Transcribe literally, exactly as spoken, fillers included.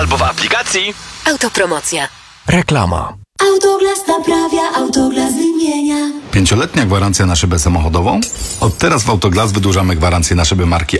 albo w aplikacji. Autopromocja. Reklama. Autoglas naprawia, Autoglas wymienia. Pięcioletnia gwarancja na szybę samochodową? Od teraz w Autoglas wydłużamy gwarancję na szyby marki